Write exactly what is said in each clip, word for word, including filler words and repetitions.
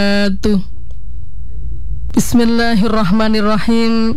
wabarakatuh. Bismillahirrahmanirrahim.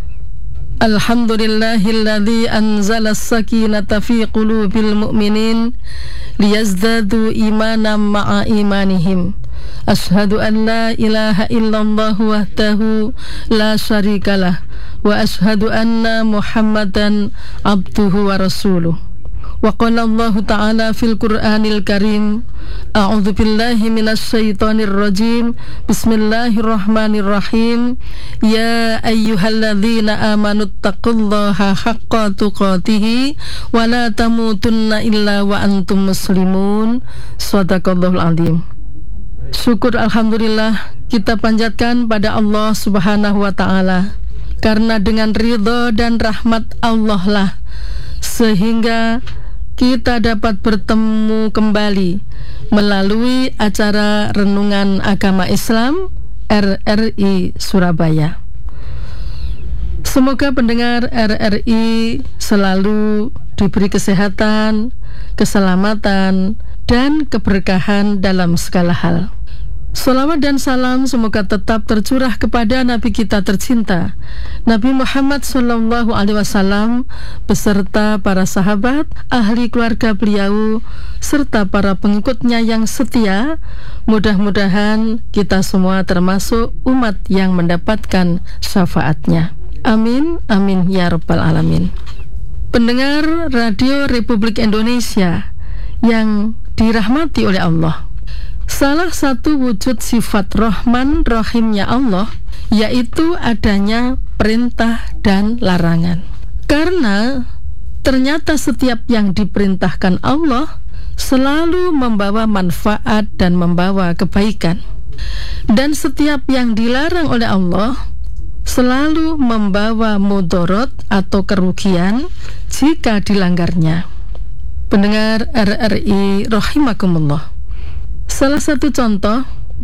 Alhamdulillahilladzi anzala as-sakinata fi qulubil mu'minin liyazdadu imanan ma'a imanihim. Ashhadu an la ilaha illallah wahdahu la syarikalah wa ashhadu anna Muhammadan abduhu wa rasuluh. Wa qala Allah ta'ala fil Qur'anil Karim, a'udzu billahi minasy syaithanir rajim. Bismillahirrahmanirrahim. Ya ayyuhalladzina amanu taqullaha haqqa tuqatih wa la tamutunna illa wa antum muslimun. Shadaqallahul azim. Syukur alhamdulillah kita panjatkan pada Allah Subhanahu wa taala, karena dengan ridha dan rahmat Allah lah sehingga kita dapat bertemu kembali melalui acara Renungan Agama Islam R R I Surabaya. Semoga pendengar R R I selalu diberi kesehatan, keselamatan, dan keberkahan dalam segala hal. Salawat dan salam semoga tetap tercurah kepada Nabi kita tercinta, Nabi Muhammad Sallallahu Alaihi Wasallam, beserta para sahabat, ahli keluarga beliau, serta para pengikutnya yang setia. Mudah-mudahan kita semua termasuk umat yang mendapatkan syafaatnya. Amin, amin ya rabbal alamin. Pendengar Radio Republik Indonesia yang dirahmati oleh Allah, salah satu wujud sifat Rahman Rahimnya Allah yaitu adanya perintah dan larangan. Karena ternyata setiap yang diperintahkan Allah selalu membawa manfaat dan membawa kebaikan, dan setiap yang dilarang oleh Allah selalu membawa mudarat atau kerugian jika dilanggarnya. Pendengar R R I rahimakumullah, salah satu contoh,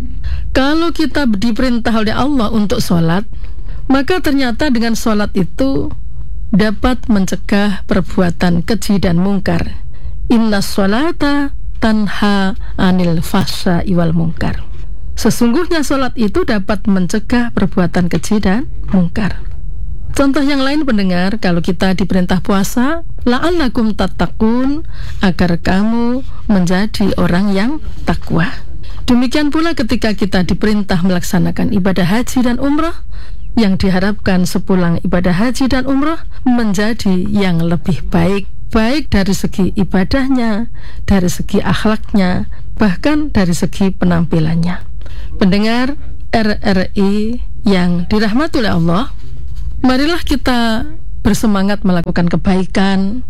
kalau kita diperintah oleh Allah untuk sholat, maka ternyata dengan sholat itu dapat mencegah perbuatan keji dan mungkar. Inna sholata tanha anil fahsya'i wal mungkar. Sesungguhnya sholat itu dapat mencegah perbuatan keji dan mungkar. Contoh yang lain, pendengar, kalau kita diperintah puasa, la'allakum tattaqun, agar kamu menjadi orang yang takwa. Demikian pula ketika kita diperintah melaksanakan ibadah haji dan umrah, yang diharapkan sepulang ibadah haji dan umrah menjadi yang lebih baik, baik dari segi ibadahnya, dari segi akhlaknya, bahkan dari segi penampilannya. Pendengar R R I yang dirahmati oleh Allah, marilah kita bersemangat melakukan kebaikan,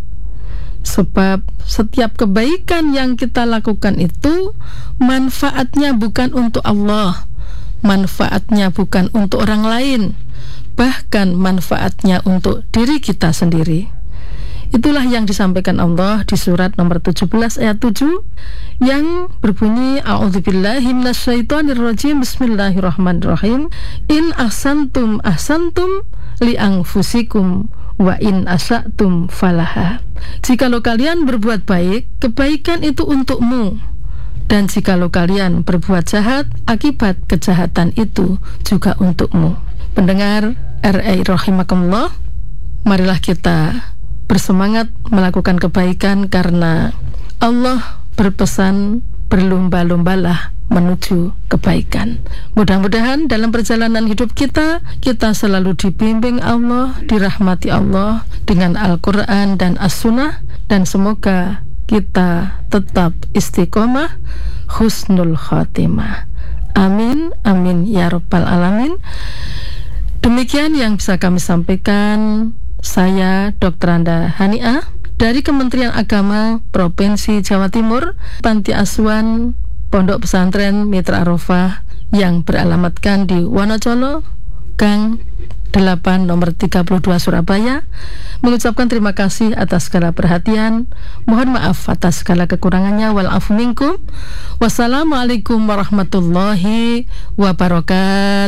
sebab setiap kebaikan yang kita lakukan itu manfaatnya bukan untuk Allah, manfaatnya bukan untuk orang lain, bahkan manfaatnya untuk diri kita sendiri. Itulah yang disampaikan Allah di surat nomor tujuh belas ayat tujuh yang berbunyi, a'udzubillahi minasyaitonirrajim, bismillahirrahmanirrahim. In ahsantum ahsantum li anfusikum wa in asatum falaha. Jikalau kalian berbuat baik, kebaikan itu untukmu, dan jikalau kalian berbuat jahat, akibat kejahatan itu juga untukmu. Pendengar R R I rahimakumullah, marilah kita bersemangat melakukan kebaikan, karena Allah berpesan berlomba-lombalah menuju kebaikan. Mudah-mudahan dalam perjalanan hidup kita, kita selalu dibimbing Allah, dirahmati Allah dengan Al-Quran dan As-Sunnah, dan semoga kita tetap istiqomah, husnul khotimah. Amin, amin ya rabbal alamin. Demikian yang bisa kami sampaikan. Saya Dokter Anda Haniah dari Kementerian Agama Provinsi Jawa Timur, Panti Asuhan Pondok Pesantren Mitra Arafah yang beralamatkan di Wonocolo, Gang delapan nomor tiga puluh dua Surabaya, mengucapkan terima kasih atas segala perhatian. Mohon maaf atas segala kekurangannya. Wal afu minkum. Wassalamualaikum warahmatullahi wabarakatuh.